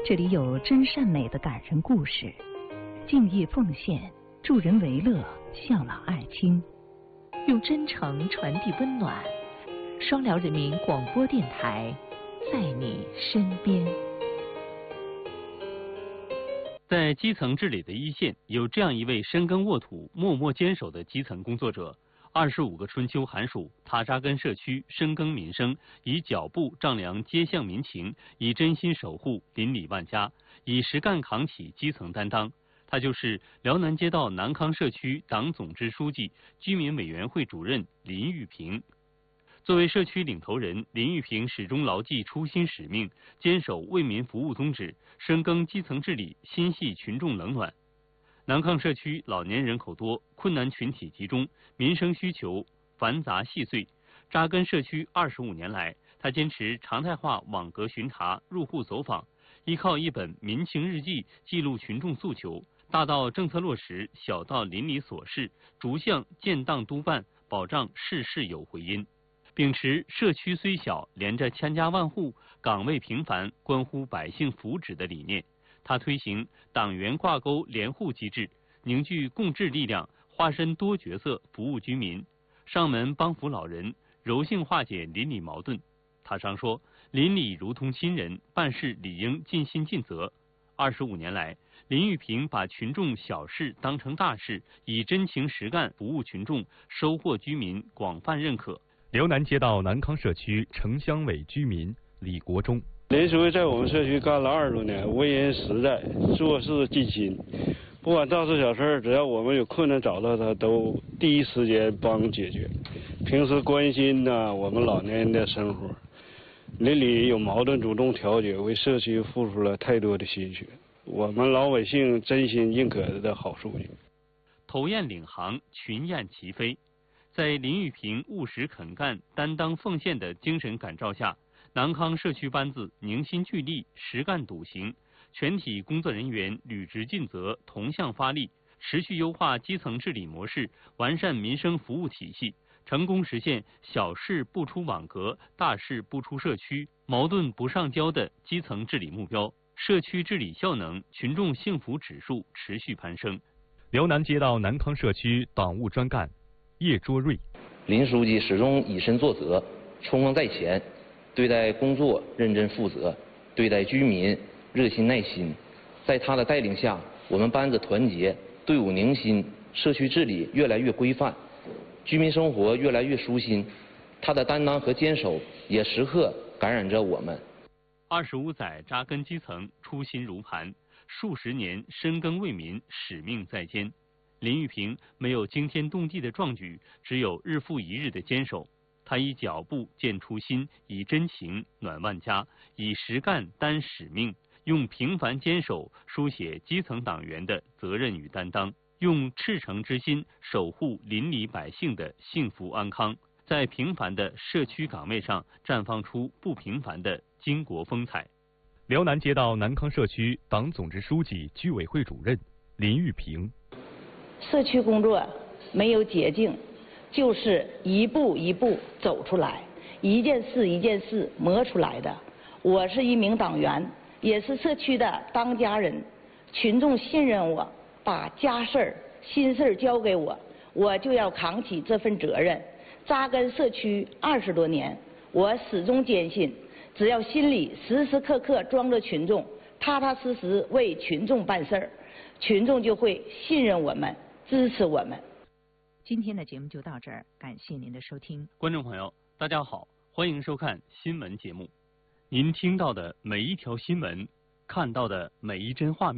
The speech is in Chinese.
这里有真善美的感人故事，敬业奉献，助人为乐，孝老爱亲，用真诚传递温暖。双辽人民广播电台，在你身边。 在基层治理的一线，有这样一位深耕沃土、默默坚守的基层工作者。25个春秋寒暑，他扎根社区，深耕民生，以脚步丈量街巷民情，以真心守护邻里万家，以实干扛起基层担当。他就是辽南街道南康社区党总支书记、居民委员会主任林玉平。作为社区领头人，林玉平始终牢记初心使命，坚守为民服务宗旨，深耕基层治理，心系群众冷暖。南康社区老年人口多，困难群体集中，民生需求繁杂细碎。扎根社区25年来，他坚持常态化网格巡查、入户走访，依靠一本民情日记记录群众诉求，大到政策落实，小到邻里琐事，逐项建档督办，保障事事有回音。秉持社区虽小，连着千家万户，岗位频繁，关乎百姓福祉的理念。他推行党员挂钩联户机制，凝聚共治力量，化身多角色服务居民，上门帮扶老人，柔性化解邻里矛盾。他常说，邻里如同亲人，办事理应尽心尽责。25年来，林玉平把群众小事当成大事，以真情实干服务群众，收获居民广泛认可。 辽南街道南康社区城乡委居民李国忠。 林书记在我们社区干了20多年，为人实在，做事尽心。不管大事小事，只要我们有困难找到他，都第一时间帮解决。平时关心我们老年人的生活，邻里有矛盾主动调解，为社区付出了太多的心血。我们老百姓真心认可的好书记。 头雁领航，群雁齐飞。在林玉平务实肯干、担当奉献的精神感召下，南康社区班子凝心聚力、实干笃行，全体工作人员履职尽责、同向发力，持续优化基层治理模式，完善民生服务体系，成功实现小事不出网格、大事不出社区、矛盾不上交的基层治理目标，社区治理效能、群众幸福指数持续攀升。 辽南街道南康社区党务专干叶卓瑞。 林书记始终以身作则，冲锋在前，对待工作认真负责，对待居民热心耐心。在他的带领下，我们班子团结，队伍凝心，社区治理越来越规范，居民生活越来越舒心。他的担当和坚守也时刻感染着我们。 25载扎根基层，初心如磐，数十年深耕为民，使命在肩。林玉平没有惊天动地的壮举，只有日复一日的坚守。他以脚步见初心，以真情暖万家，以实干担使命，用平凡坚守书写基层党员的责任与担当，用赤诚之心守护邻里百姓的幸福安康，在平凡的社区岗位上绽放出不平凡的巾帼风采。 辽南街道南康社区党总支书记、居委会主任林玉平。 社区工作没有捷径，就是一步一步走出来，一件事一件事磨出来的。我是一名党员，也是社区的当家人，群众信任我，把家事儿、心事儿交给我，我就要扛起这份责任。扎根社区20多年，我始终坚信，只要心里时时刻刻装着群众，踏踏实实为群众办事儿，群众就会信任我们，支持我们。 今天的节目就到这儿，感谢您的收听。 观众朋友，大家好，欢迎收看新闻节目。您听到的每一条新闻，看到的每一帧画面。